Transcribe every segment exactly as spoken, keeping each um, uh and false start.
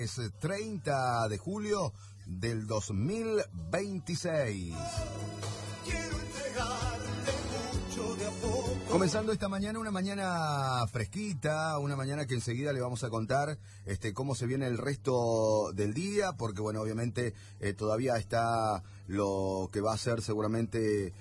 Es treinta de julio del dos mil veintiséis. Comenzando esta mañana, una mañana fresquita, una mañana que enseguida le vamos a contar este, cómo se viene el resto del día, porque bueno, obviamente eh, todavía está lo que va a ser seguramente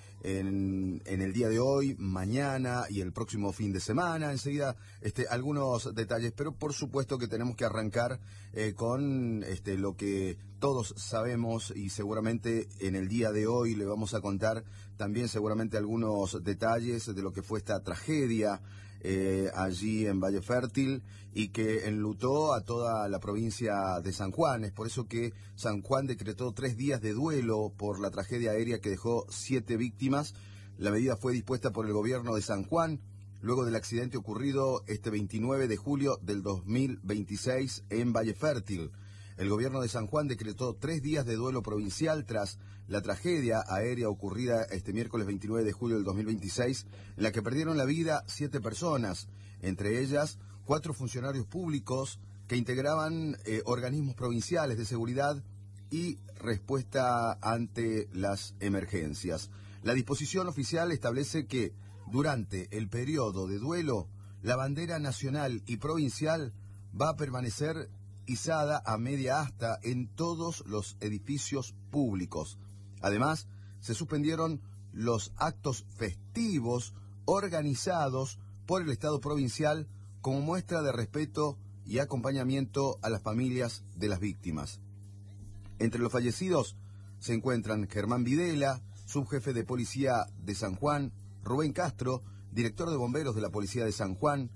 en, en el día de hoy, mañana y el próximo fin de semana. Enseguida este, algunos detalles, pero por supuesto que tenemos que arrancar eh, con este, lo que todos sabemos y seguramente en el día de hoy le vamos a contar también seguramente algunos detalles de lo que fue esta tragedia eh, allí en Valle Fértil y que enlutó a toda la provincia de San Juan. Es por eso que San Juan decretó tres días de duelo por la tragedia aérea que dejó siete víctimas. La medida fue dispuesta por el gobierno de San Juan luego del accidente ocurrido este veintinueve de julio del dos mil veintiséis en Valle Fértil. El gobierno de San Juan decretó tres días de duelo provincial tras la tragedia aérea ocurrida este miércoles veintinueve de julio del dos mil veintiséis, en la que perdieron la vida siete personas, entre ellas cuatro funcionarios públicos que integraban eh, organismos provinciales de seguridad y respuesta ante las emergencias. La disposición oficial establece que durante el periodo de duelo, la bandera nacional y provincial va a permanecer izada a media asta en todos los edificios públicos. Además, se suspendieron los actos festivos organizados por el Estado provincial como muestra de respeto y acompañamiento a las familias de las víctimas. Entre los fallecidos se encuentran Germán Videla, subjefe de policía de San Juan, Rubén Castro, director de bomberos de la policía de San Juan,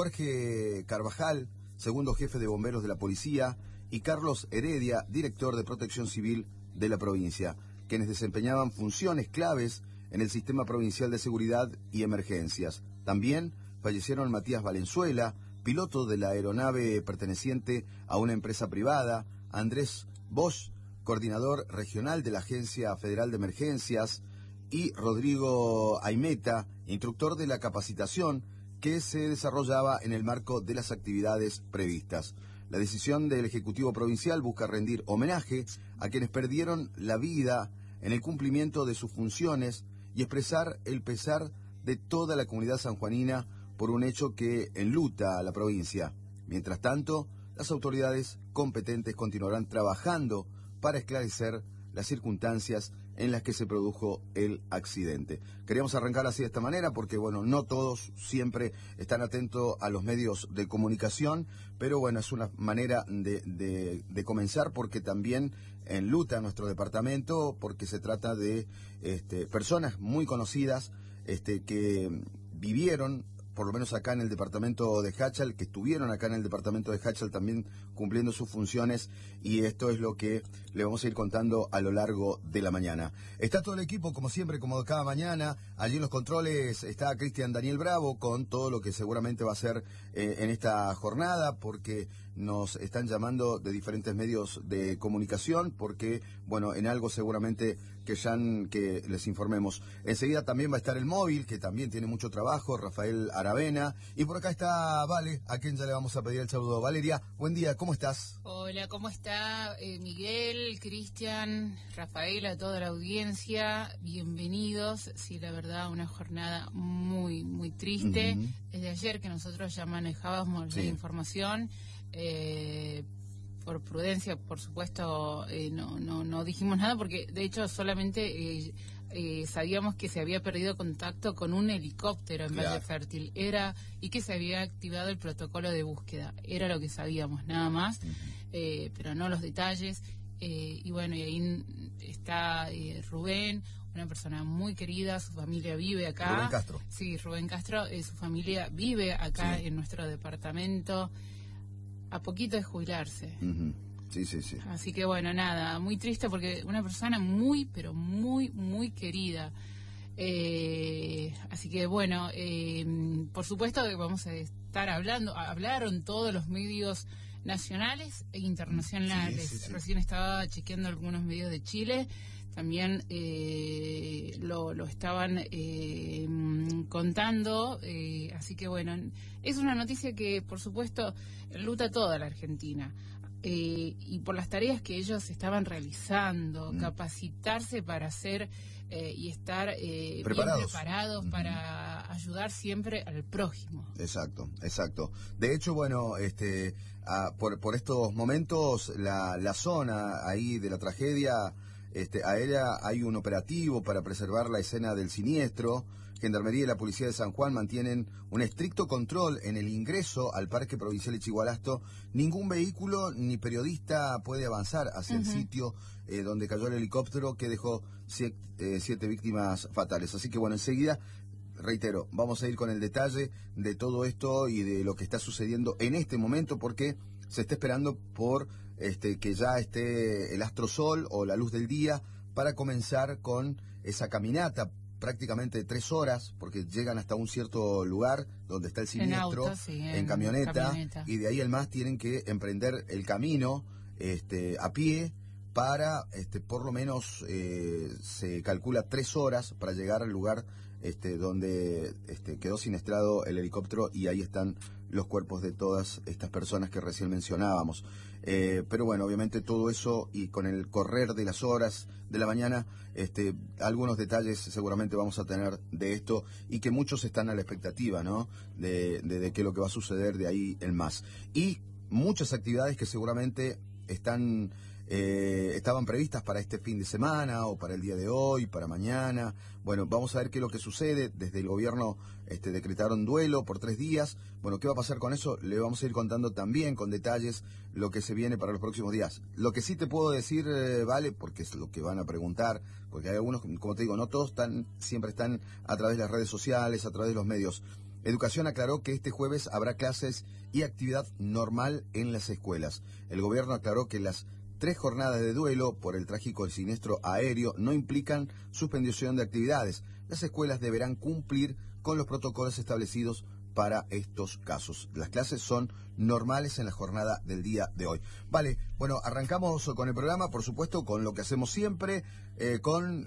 Jorge Carvajal, segundo jefe de bomberos de la policía, y Carlos Heredia, director de protección civil de la provincia, quienes desempeñaban funciones claves en el sistema provincial de seguridad y emergencias. También fallecieron Matías Valenzuela, piloto de la aeronave perteneciente a una empresa privada, Andrés Bosch, coordinador regional de la Agencia Federal de Emergencias, y Rodrigo Aimeta, instructor de la capacitación que se desarrollaba en el marco de las actividades previstas. La decisión del Ejecutivo Provincial busca rendir homenaje a quienes perdieron la vida en el cumplimiento de sus funciones y expresar el pesar de toda la comunidad sanjuanina por un hecho que enluta a la provincia. Mientras tanto, las autoridades competentes continuarán trabajando para esclarecer las circunstancias en las que se produjo el accidente. Queríamos arrancar así de esta manera porque, bueno, no todos siempre están atentos a los medios de comunicación, pero bueno, es una manera de, de, de comenzar porque también enluta nuestro departamento, porque se trata de este, personas muy conocidas este, que vivieron, por lo menos acá en el departamento de Jáchal, que estuvieron acá en el departamento de Jáchal también cumpliendo sus funciones, y esto es lo que le vamos a ir contando a lo largo de la mañana. Está todo el equipo, como siempre, como cada mañana. Allí en los controles está Cristian Daniel Bravo con todo lo que seguramente va a ser eh, en esta jornada, porque nos están llamando de diferentes medios de comunicación, porque, bueno, en algo seguramente que ya que les informemos. Enseguida también va a estar el móvil, que también tiene mucho trabajo, Rafael Aravena, y por acá está Vale, a quien ya le vamos a pedir el saludo. Valeria, buen día, ¿cómo estás? Hola, ¿cómo está eh, Miguel, Cristian, Rafael, a toda la audiencia? Bienvenidos. Sí, la verdad, una jornada muy, muy triste. Uh-huh. Desde ayer que nosotros ya manejábamos sí. la información, eh, por prudencia, por supuesto, eh, no, no, no dijimos nada porque, de hecho, solamente eh, eh, sabíamos que se había perdido contacto con un helicóptero en claro. Valle Fértil, era y que se había activado el protocolo de búsqueda. Era lo que sabíamos, nada más, uh-huh. eh, pero no los detalles. Eh, y bueno, y ahí está eh, Rubén, una persona muy querida, su familia vive acá. Rubén Castro. Sí, Rubén Castro, eh, su familia vive acá sí. en nuestro departamento. A poquito de jubilarse. Uh-huh. Sí, sí, sí. Así que bueno, nada, muy triste porque una persona muy, pero muy, muy querida. Eh, así que bueno, eh, por supuesto que vamos a estar hablando, hablaron todos los medios nacionales e internacionales. Sí, sí, sí. Recién estaba chequeando algunos medios de Chile, también eh, lo, lo estaban eh, contando, eh, así que bueno, es una noticia que por supuesto luta toda la Argentina. eh, y por las tareas que ellos estaban realizando, mm. capacitarse para hacer eh, y estar eh, preparados, bien preparados uh-huh. para ayudar siempre al prójimo. Exacto, exacto. De hecho, bueno, este, a, por, por estos momentos, la, la zona ahí de la tragedia este, aérea, hay un operativo para preservar la escena del siniestro. Gendarmería y la Policía de San Juan mantienen un estricto control en el ingreso al Parque Provincial Ichigualasto. Ningún vehículo ni periodista puede avanzar hacia uh-huh. el sitio eh, donde cayó el helicóptero que dejó siete, eh, siete víctimas fatales. Así que bueno, enseguida, reitero, vamos a ir con el detalle de todo esto y de lo que está sucediendo en este momento, porque se está esperando por este, que ya esté el astrosol o la luz del día para comenzar con esa caminata prácticamente tres horas, porque llegan hasta un cierto lugar donde está el siniestro, en, auto, sí, en, en camioneta, camioneta, y de ahí en más tienen que emprender el camino este, a pie para, este, por lo menos, eh, se calcula tres horas para llegar al lugar este, donde este, quedó siniestrado el helicóptero, y ahí están los cuerpos de todas estas personas que recién mencionábamos. Eh, pero bueno, obviamente todo eso, y con el correr de las horas de la mañana, este, algunos detalles seguramente vamos a tener de esto, y que muchos están a la expectativa, ¿no? De, de, de qué es lo que va a suceder de ahí en más. Y muchas actividades que seguramente están eh, estaban previstas para este fin de semana, o para el día de hoy, para mañana. Bueno, vamos a ver qué es lo que sucede. Desde el gobierno este, decretaron duelo por tres días. Bueno, ¿qué va a pasar con eso? Le vamos a ir contando también con detalles lo que se viene para los próximos días. Lo que sí te puedo decir, eh, Vale, porque es lo que van a preguntar, porque hay algunos, como te digo, no todos están, siempre están a través de las redes sociales, a través de los medios. Educación aclaró que este jueves habrá clases y actividad normal en las escuelas. El gobierno aclaró que las tres jornadas de duelo por el trágico y siniestro aéreo no implican suspensión de actividades. Las escuelas deberán cumplir con los protocolos establecidos para estos casos. Las clases son normales en la jornada del día de hoy. Vale, bueno, arrancamos con el programa, por supuesto, con lo que hacemos siempre, eh, con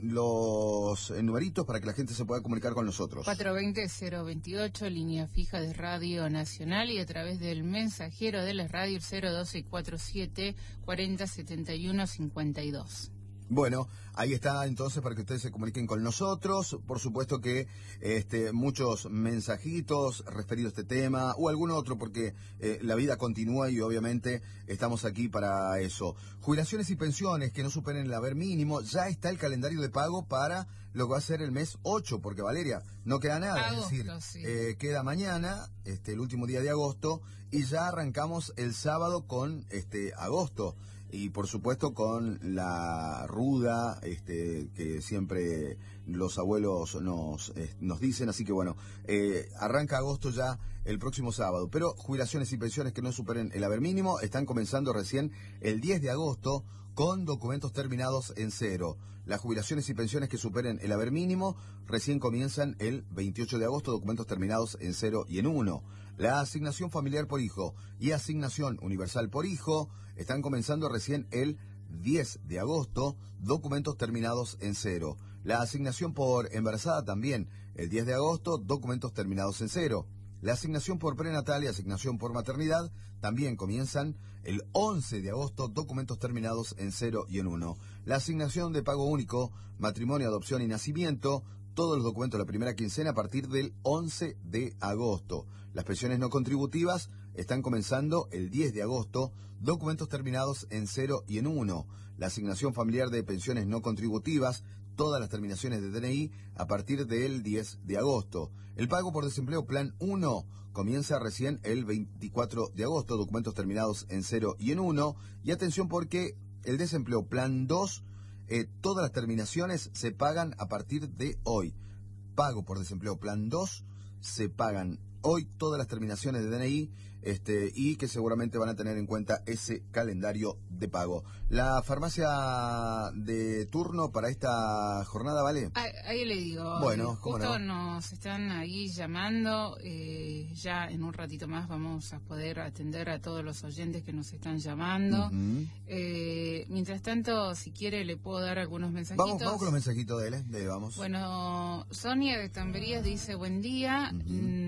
los eh, numeritos para que la gente se pueda comunicar con nosotros. cuatro dos cero, cero veintiocho, línea fija de Radio Nacional, y a través del mensajero de la radio cero doce cuarenta y siete, cuarenta, setenta y uno, cincuenta y dos. Bueno, ahí está entonces para que ustedes se comuniquen con nosotros. Por supuesto que este, muchos mensajitos referidos a este tema o algún otro, porque eh, la vida continúa y obviamente estamos aquí para eso. Jubilaciones y pensiones que no superen el haber mínimo. Ya está el calendario de pago para lo que va a ser el mes ocho, porque Valeria, no queda nada. Agosto, es decir, sí. eh, queda mañana, este, el último día de agosto, y ya arrancamos el sábado con este agosto. Y por supuesto con la ruda este, que siempre los abuelos nos, eh, nos dicen. Así que bueno, eh, arranca agosto ya el próximo sábado. Pero jubilaciones y pensiones que no superen el haber mínimo están comenzando recién el diez de agosto con documentos terminados en cero. Las jubilaciones y pensiones que superen el haber mínimo recién comienzan el veintiocho de agosto, documentos terminados en cero y en uno. La asignación familiar por hijo y asignación universal por hijo están comenzando recién el diez de agosto, documentos terminados en cero. La asignación por embarazada también el diez de agosto, documentos terminados en cero. La asignación por prenatal y asignación por maternidad también comienzan el once de agosto, documentos terminados en cero y en uno. La asignación de pago único, matrimonio, adopción y nacimiento, todos los documentos de la primera quincena a partir del once de agosto. Las pensiones no contributivas están comenzando el diez de agosto, documentos terminados en cero y en uno. La asignación familiar de pensiones no contributivas, todas las terminaciones de D N I a partir del diez de agosto. El pago por desempleo plan uno comienza recién el veinticuatro de agosto, documentos terminados en cero y en uno. Y atención, porque el desempleo plan dos, eh, todas las terminaciones se pagan a partir de hoy. Pago por desempleo plan dos, se pagan hoy todas las terminaciones de D N I, este, y que seguramente van a tener en cuenta ese calendario de pago. La farmacia de turno para esta jornada, ¿vale? Ahí, ahí le digo. Bueno, ¿cómo justo no? Nos están ahí llamando. Eh, ya en un ratito más vamos a poder atender a todos los oyentes que nos están llamando. Uh-huh. eh, mientras tanto, si quiere, le puedo dar algunos mensajitos. Vamos, vamos con los mensajitos de él, ¿eh? De, vamos. Bueno, Sonia de Tamberías dice: buen día. Uh-huh. No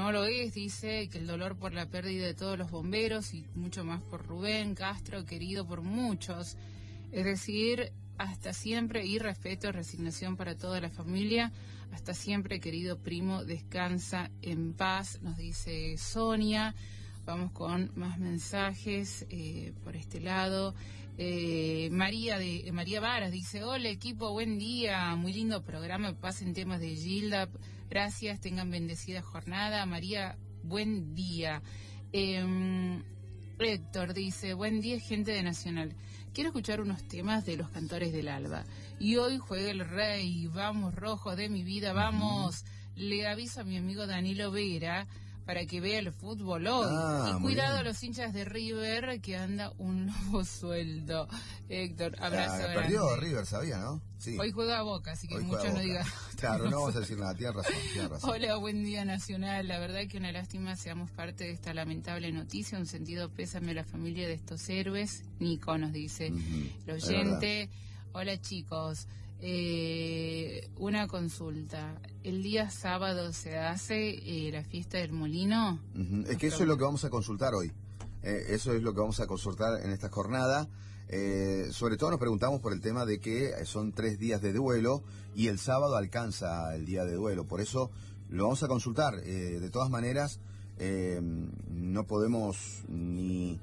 no lo es, dice que el dolor por la pérdida de todos los bomberos y mucho más por Rubén Castro, querido por muchos. Es decir, hasta siempre y respeto, resignación para toda la familia. Hasta siempre, querido primo, descansa en paz, nos dice Sonia. Vamos con más mensajes eh, por este lado. Eh, María de eh, María Varas dice: hola equipo, buen día, muy lindo programa, pasen temas de Gilda, gracias, tengan bendecida jornada. María, buen día. Eh, Héctor dice: buen día, gente de Nacional, quiero escuchar unos temas de los Cantores del Alba. Y hoy juega el Rey, vamos rojo de mi vida, vamos. Uh-huh. Le aviso a mi amigo Danilo Vera para que vea el fútbol hoy. Ah, y cuidado a los hinchas de River, que anda un lobo sueldo. Héctor, abrazo grande. Perdió River, sabía, ¿no? Sí. Hoy juega a Boca, así que muchos no digan. Claro, no vamos a decir nada, tienes razón, tienes razón. Hola, buen día Nacional. La verdad que una lástima seamos parte de esta lamentable noticia. Un sentido pésame a la familia de estos héroes. Nico nos dice uh-huh. el oyente. Hola chicos. Eh, una consulta. ¿El día sábado se hace eh, la fiesta del molino? Uh-huh. Es que eso es lo que vamos a consultar hoy. Eh, eso es lo que vamos a consultar en esta jornada. Eh, sobre todo nos preguntamos por el tema de que son tres días de duelo y el sábado alcanza el día de duelo. Por eso lo vamos a consultar. Eh, de todas maneras, eh, no podemos ni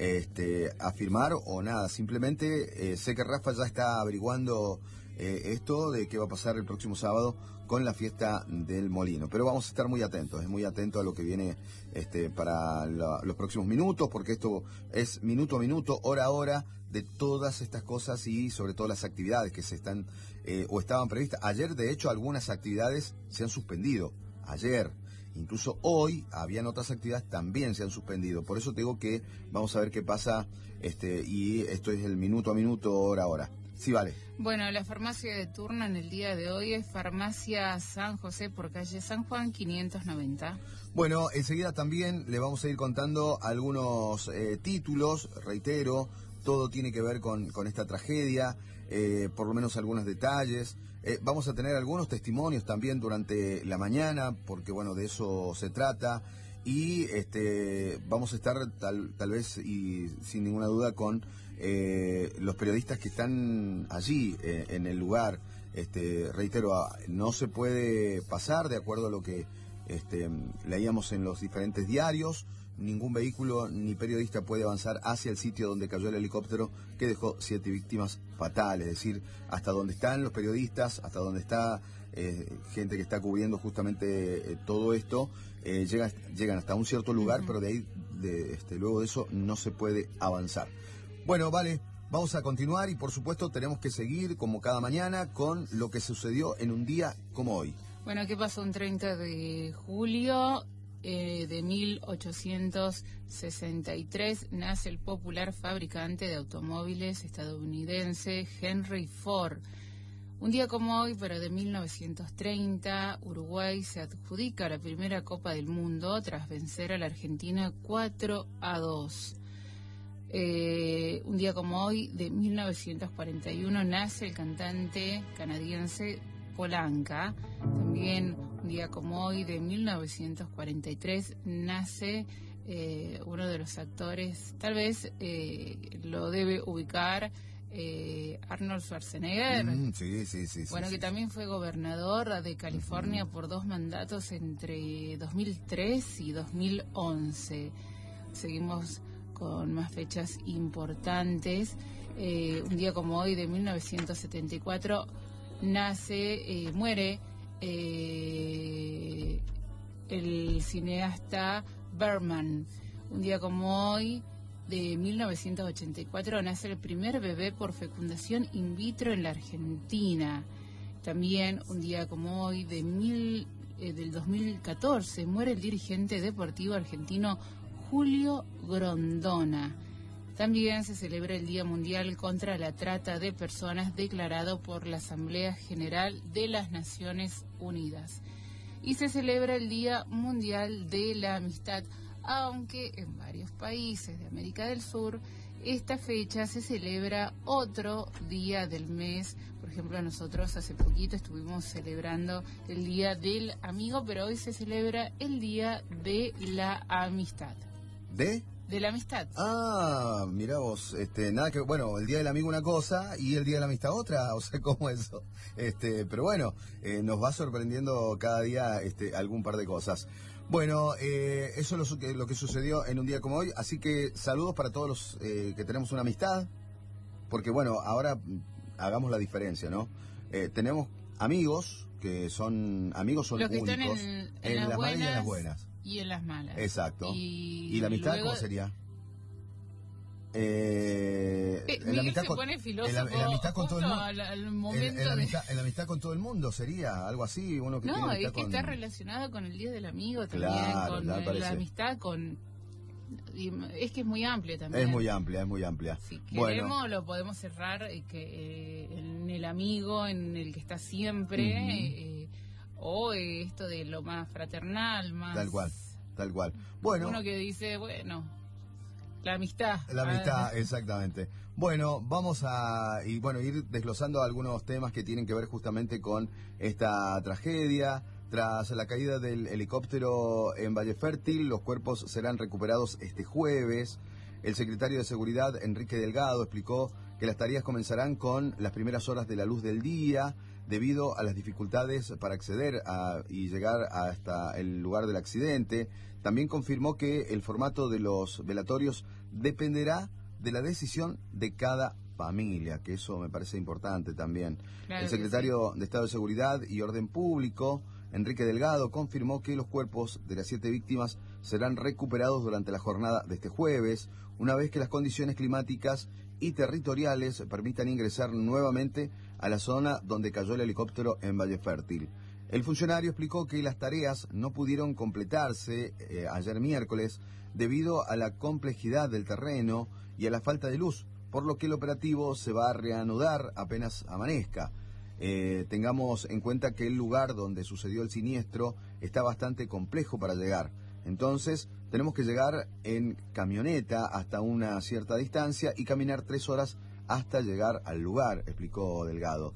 este, afirmar o nada. Simplemente eh, sé que Rafa ya está averiguando Eh, esto de qué va a pasar el próximo sábado con la fiesta del molino. Pero vamos a estar muy atentos, es muy atento a lo que viene este, para la, los próximos minutos, porque esto es minuto a minuto, hora a hora, de todas estas cosas y sobre todo las actividades que se están eh, o estaban previstas. Ayer, de hecho, algunas actividades se han suspendido. Ayer. Incluso hoy habían otras actividades también se han suspendido. Por eso te digo que vamos a ver qué pasa este, y esto es el minuto a minuto, hora a hora. Sí, vale. Bueno, la farmacia de turno en el día de hoy es Farmacia San José por calle San Juan quinientos noventa. Bueno, enseguida también le vamos a ir contando algunos eh, títulos, reitero, todo tiene que ver con, con esta tragedia, eh, por lo menos algunos detalles. Eh, vamos a tener algunos testimonios también durante la mañana, porque bueno, de eso se trata. Y este, vamos a estar tal, tal vez y sin ninguna duda con eh, los periodistas que están allí eh, en el lugar. Este, reitero, no se puede pasar de acuerdo a lo que este, leíamos en los diferentes diarios. Ningún vehículo ni periodista puede avanzar hacia el sitio donde cayó el helicóptero que dejó siete víctimas fatales. Es decir, hasta donde están los periodistas, hasta donde está eh, gente que está cubriendo justamente eh, todo esto, eh, llegan, llegan hasta un cierto lugar, uh-huh. pero de ahí, de, este, luego de eso, no se puede avanzar. Bueno, vale, vamos a continuar y por supuesto tenemos que seguir, como cada mañana, con lo que sucedió en un día como hoy. Bueno, ¿qué pasó un treinta de julio? Eh, de mil ochocientos sesenta y tres nace el popular fabricante de automóviles estadounidense Henry Ford. Un día como hoy, pero de mil novecientos treinta, Uruguay se adjudica la primera Copa del Mundo tras vencer a la Argentina cuatro a dos. Eh, un día como hoy, de mil novecientos cuarenta y uno, nace el cantante canadiense Polanca. También un día como hoy, de mil novecientos cuarenta y tres, nace eh, uno de los actores, tal vez eh, lo debe ubicar, eh, Arnold Schwarzenegger. Mm, sí, sí, sí. Bueno, sí, que sí. también fue gobernador de California uh-huh. por dos mandatos entre dos mil tres y dos mil once. Seguimos con más fechas importantes. Eh, un día como hoy, de mil novecientos setenta y cuatro, nace, eh, muere eh, el cineasta Bergman. Un día como hoy, de mil novecientos ochenta y cuatro, nace el primer bebé por fecundación in vitro en la Argentina. También un día como hoy, de mil, eh, del dos mil catorce, muere el dirigente deportivo argentino Julio Grondona. También se celebra el Día Mundial contra la Trata de Personas, declarado por la Asamblea General de las Naciones Unidas. Y se celebra el Día Mundial de la Amistad, aunque en varios países de América del Sur esta fecha se celebra otro día del mes. Por ejemplo, nosotros hace poquito estuvimos celebrando el Día del Amigo, pero hoy se celebra el Día de la Amistad. ¿De? De la amistad. Ah, mirá vos, este, nada que, bueno, el Día del Amigo una cosa y el Día de la Amistad otra, o sea, ¿cómo eso? Este, pero bueno, eh, nos va sorprendiendo cada día este, algún par de cosas. Bueno, eh, eso es lo, lo que sucedió en un día como hoy, así que saludos para todos los eh, que tenemos una amistad, porque bueno, ahora hagamos la diferencia, ¿no? Eh, tenemos amigos que son, amigos son los que únicos, están en, en, en las, las buenas malas y en las buenas. Y en las malas. Exacto. Y, ¿Y la amistad luego... cómo sería? Eh, eh, en la amistad se con, pone filósofo en la, en la amistad con todo el mundo. Al, al en, momento en, la de... amistad, en la amistad con todo el mundo sería algo así, uno que no, tiene es que con... está relacionado con el Día del Amigo también, Claro, con claro, la amistad, con... Y es que es muy amplia también. Es muy amplia, es muy amplia. Si queremos, bueno. lo podemos cerrar eh, que, eh, en el amigo, en el que está siempre, uh-huh. eh, o eh, esto de lo más fraternal, más... Tal cual, tal cual. Bueno. Uno que dice, bueno, la amistad. La amistad, ah. exactamente. Bueno, vamos a y bueno ir desglosando algunos temas que tienen que ver justamente con esta tragedia. Tras la caída del helicóptero en Valle Fértil, los cuerpos serán recuperados este jueves. El secretario de Seguridad, Enrique Delgado, explicó que las tareas comenzarán con las primeras horas de la luz del día, debido a las dificultades para acceder a, y llegar hasta el lugar del accidente. También confirmó que el formato de los velatorios dependerá de la decisión de cada familia, que eso me parece importante también. Claro, el secretario sí. de Estado de Seguridad y Orden Público, Enrique Delgado, confirmó que los cuerpos de las siete víctimas serán recuperados durante la jornada de este jueves, una vez que las condiciones climáticas y territoriales permitan ingresar nuevamente a la zona donde cayó el helicóptero en Valle Fértil. El funcionario explicó que las tareas no pudieron completarse eh, ayer miércoles debido a la complejidad del terreno y a la falta de luz, por lo que el operativo se va a reanudar apenas amanezca. Eh, tengamos en cuenta que el lugar donde sucedió el siniestro está bastante complejo para llegar. Entonces, tenemos que llegar en camioneta hasta una cierta distancia y caminar tres horas hasta llegar al lugar, explicó Delgado.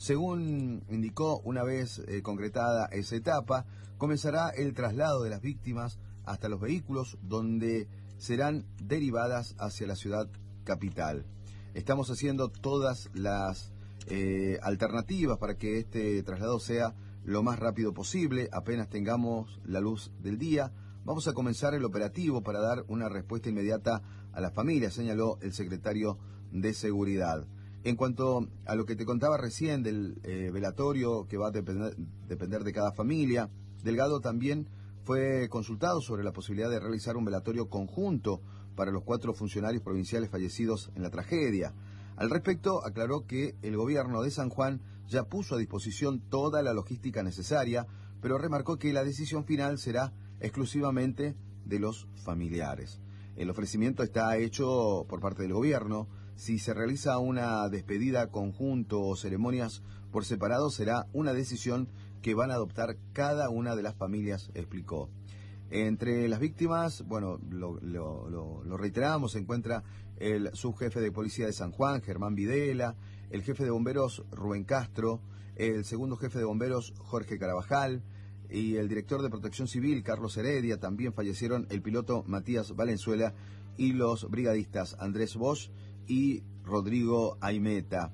Según indicó, una vez eh, concretada esa etapa, comenzará el traslado de las víctimas hasta los vehículos donde serán derivadas hacia la ciudad capital. Estamos haciendo todas las eh, alternativas para que este traslado sea lo más rápido posible. Apenas tengamos la luz del día, vamos a comenzar el operativo para dar una respuesta inmediata a las familias, señaló el secretario de Seguridad. En cuanto a lo que te contaba recién del eh, velatorio que va a depender, depender de cada familia, Delgado también fue consultado sobre la posibilidad de realizar un velatorio conjunto para los cuatro funcionarios provinciales fallecidos en la tragedia. Al respecto, aclaró que el gobierno de San Juan ya puso a disposición toda la logística necesaria, pero remarcó que la decisión final será exclusivamente de los familiares. El ofrecimiento está hecho por parte del gobierno. Si se realiza una despedida conjunto o ceremonias por separado, será una decisión que van a adoptar cada una de las familias, explicó. Entre las víctimas, bueno, lo, lo, lo, lo reiteramos, se encuentra el subjefe de policía de San Juan, Germán Videla, el jefe de bomberos, Rubén Castro, el segundo jefe de bomberos, Jorge Carabajal, y el director de Protección Civil, Carlos Heredia. También fallecieron el piloto Matías Valenzuela y los brigadistas Andrés Bosch y Rodrigo Aimeta.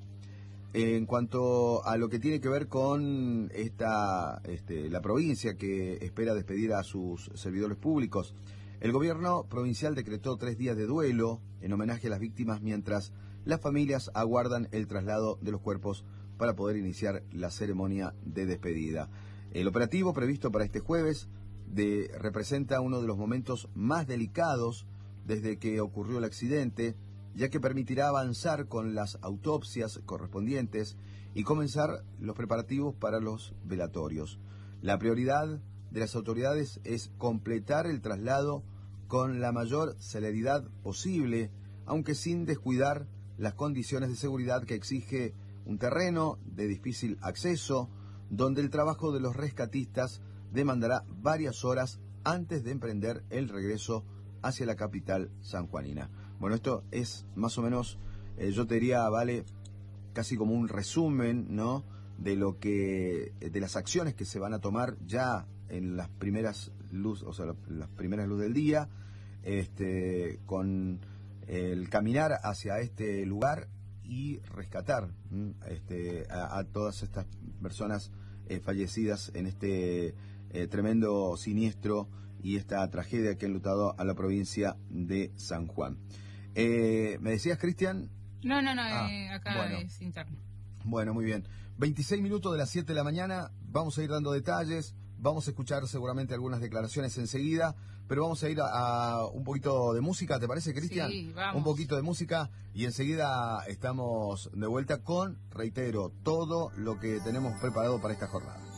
En cuanto a lo que tiene que ver con esta, este, la provincia que espera despedir a sus servidores públicos, el gobierno provincial decretó tres días de duelo en homenaje a las víctimas mientras las familias aguardan el traslado de los cuerpos para poder iniciar la ceremonia de despedida. El operativo previsto para este jueves de, representa uno de los momentos más delicados desde que ocurrió el accidente, ya que permitirá avanzar con las autopsias correspondientes y comenzar los preparativos para los velatorios. La prioridad de las autoridades es completar el traslado con la mayor celeridad posible, aunque sin descuidar las condiciones de seguridad que exige un terreno de difícil acceso, donde el trabajo de los rescatistas demandará varias horas antes de emprender el regreso hacia la capital sanjuanina. Bueno, esto es más o menos, eh, yo te diría, vale, casi como un resumen, ¿no?, de lo que, de las acciones que se van a tomar ya en las primeras luz, o sea, las primeras luz del día, este, con el caminar hacia este lugar y rescatar este, a, a todas estas personas eh, fallecidas en este eh, tremendo siniestro y esta tragedia que ha enlutado a la provincia de San Juan. Eh, ¿Me decías, Cristian? No, no, no, Ah, eh, acá bueno. es interno. Bueno, muy bien. veintiséis minutos de las siete de la mañana, vamos a ir dando detalles, vamos a escuchar seguramente algunas declaraciones enseguida, pero vamos a ir a, a un poquito de música, ¿te parece, Cristian? Sí, vamos. Un poquito de música y enseguida estamos de vuelta con, reitero, todo lo que tenemos preparado para esta jornada.